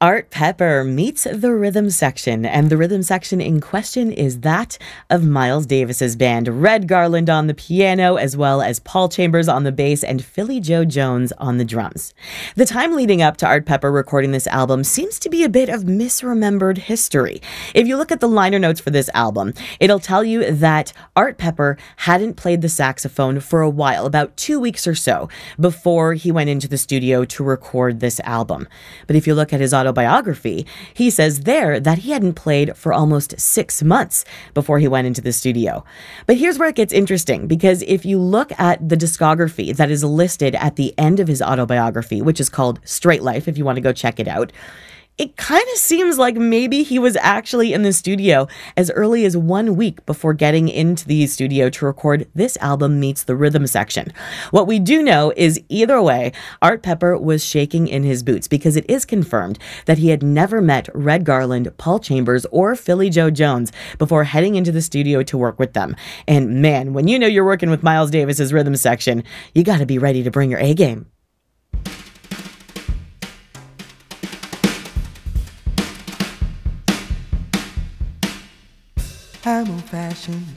Art Pepper meets the rhythm section, and the rhythm section in question is that of Miles Davis's band. Red Garland on the piano, as well as Paul Chambers on the bass and Philly Joe Jones on the drums. The time leading up to Art Pepper recording this album seems to be a bit of misremembered history. If you look at the liner notes for this album, it'll tell you that Art Pepper hadn't played the saxophone for a while, about 2 weeks or so, before he went into the studio to record this album. But if you look at his autobiography, he says there that he hadn't played for almost 6 months before he went into the studio. But here's where it gets interesting, because if you look at the discography that is listed at the end of his autobiography, which is called Straight Life, if you want to go check it out, it kind of seems like maybe he was actually in the studio as early as 1 week before getting into the studio to record this album meets the rhythm section. What we do know is either way, Art Pepper was shaking in his boots, because it is confirmed that he had never met Red Garland, Paul Chambers, or Philly Joe Jones before heading into the studio to work with them. And man, when you know you're working with Miles Davis's rhythm section, you got to be ready to bring your A game. I'm old-fashioned,